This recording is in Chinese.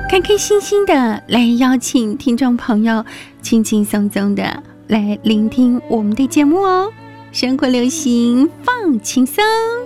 开开心心的来邀请听众朋友轻轻松松的来聆听我们的节目哦。生活流行放轻松。